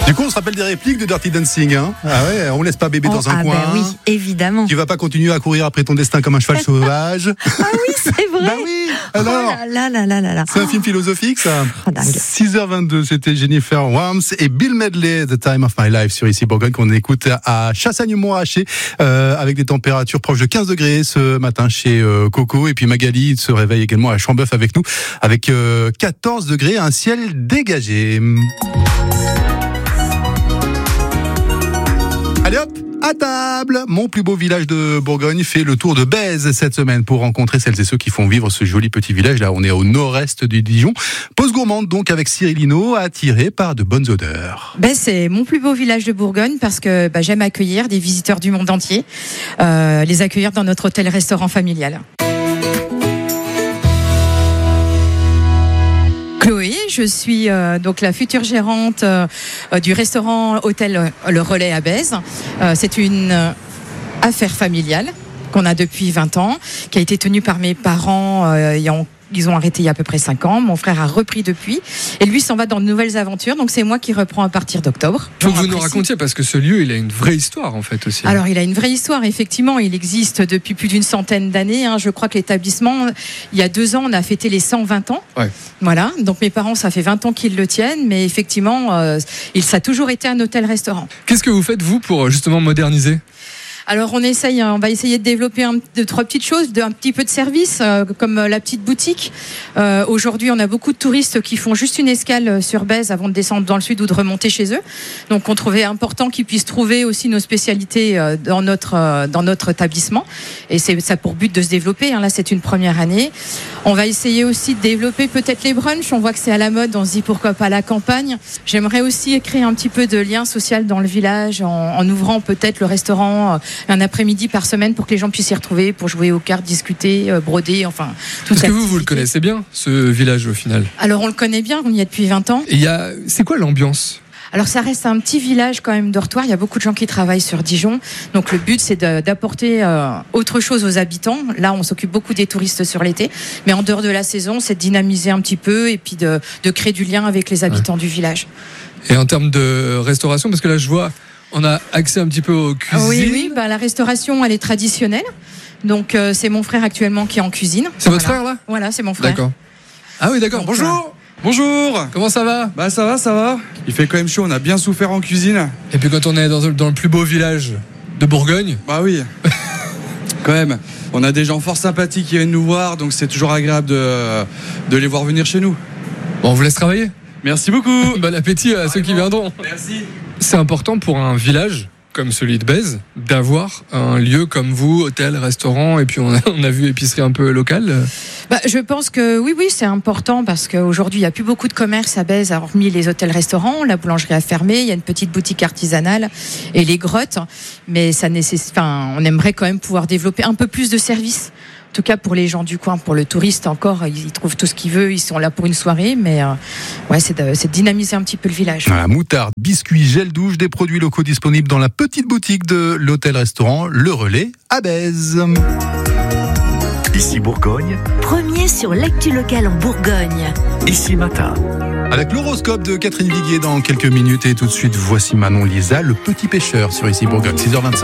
Du coup, on se rappelle des répliques de Dirty Dancing, hein. Ah ouais, on laisse pas bébé dans un coin. Ben oui, évidemment. Tu vas pas continuer à courir après ton destin comme un cheval sauvage. Ah oui, c'est vrai. Bah oui. Alors, oh là. c'est un film philosophique, ça. Oh, dingue. 6h22, c'était Jennifer Warnes et Bill Medley, The Time of My Life sur ici Bourgogne, qu'on écoute à Chassagne-Montrachet, avec des températures proches de 15 degrés ce matin chez Coco. Et puis Magali se réveille également à Chambeuf avec nous, avec 14 degrés, un ciel dégagé. Allez hop, à table. Mon plus beau village de Bourgogne fait le tour de Bèze cette semaine pour rencontrer celles et ceux qui font vivre ce joli petit village. Là, on est au nord-est du Dijon. Pause gourmande donc avec Cyril Hinault, attiré par de bonnes odeurs. C'est mon plus beau village de Bourgogne parce que j'aime accueillir des visiteurs du monde entier, les accueillir dans notre hôtel-restaurant familial. Chloé, je suis donc la future gérante du restaurant hôtel Le Relais à Bèze. C'est une affaire familiale qu'on a depuis 20 ans, qui a été tenue par mes parents ils ont arrêté il y a à peu près 5 ans. Mon frère a repris depuis. Et lui s'en va dans de nouvelles aventures. Donc c'est moi qui reprends à partir d'octobre. Il faut que vous nous racontiez, parce que ce lieu, il a une vraie histoire en fait aussi. Alors il a une vraie histoire, effectivement. Il existe depuis plus d'une centaine d'années. Je crois que l'établissement, il y a 2 ans, on a fêté les 120 ans. Ouais. Voilà. Donc mes parents, ça fait 20 ans qu'ils le tiennent. Mais effectivement, ça a toujours été un hôtel-restaurant. Qu'est-ce que vous faites, vous, pour justement moderniser ? Alors on va essayer de développer 2-3 petites choses, un petit peu de service, comme la petite boutique. Aujourd'hui, on a beaucoup de touristes qui font juste une escale sur Bèze avant de descendre dans le sud ou de remonter chez eux. Donc on trouvait important qu'ils puissent trouver aussi nos spécialités dans notre établissement. Et c'est ça pour but de se développer. Là, c'est une première année. On va essayer aussi de développer peut-être les brunchs. On voit que c'est à la mode. On se dit pourquoi pas la campagne. J'aimerais aussi créer un petit peu de lien social dans le village en ouvrant peut-être le restaurant un après-midi par semaine pour que les gens puissent s'y retrouver, pour jouer aux cartes, discuter, broder, enfin toute Est-ce que vous le connaissez bien, ce village au final ? Alors on le connaît bien, on y est depuis 20 ans. Et c'est quoi l'ambiance ? Alors ça reste un petit village quand même dortoir, il y a beaucoup de gens qui travaillent sur Dijon, donc le but c'est d'apporter autre chose aux habitants. Là on s'occupe beaucoup des touristes sur l'été, mais en dehors de la saison c'est de dynamiser un petit peu et puis de créer du lien avec les habitants du village. Et en termes de restauration, parce que là je vois, on a accès un petit peu aux cuisines. Oui, la restauration elle est traditionnelle, donc c'est mon frère actuellement qui est en cuisine. C'est votre frère là ? Voilà, c'est mon frère. D'accord. Ah oui, d'accord. Donc, bonjour. Bonjour. Comment ça va ? Bah ça va. Il fait quand même chaud, on a bien souffert en cuisine. Et puis quand on est dans le plus beau village de Bourgogne. Bah oui. Quand même, on a des gens fort sympathiques qui viennent nous voir, donc c'est toujours agréable de les voir venir chez nous. Bon, on vous laisse travailler. Merci beaucoup. Bon appétit à ceux qui viendront. Merci. C'est important pour un village comme celui de Bèze d'avoir un lieu comme vous, hôtel, restaurant, et puis on a vu épicerie un peu locale. Je pense que oui, c'est important parce qu'aujourd'hui il n'y a plus beaucoup de commerce à Bèze, hormis les hôtels-restaurants. La boulangerie a fermé, il y a une petite boutique artisanale et les grottes, mais on aimerait quand même pouvoir développer un peu plus de services. En tout cas pour les gens du coin, pour le touriste encore, ils trouvent tout ce qu'ils veulent, ils sont là pour une soirée, mais c'est de dynamiser un petit peu le village. Voilà, moutarde, biscuits, gel douche, des produits locaux disponibles dans la petite boutique de l'hôtel-restaurant Le Relais à Bèze. Ici Bourgogne, premier sur l'actu locale en Bourgogne. Ici Matin. Avec l'horoscope de Catherine Viguier dans quelques minutes et tout de suite, voici Manon Lisa, le petit pêcheur sur ici Bourgogne, 6h25.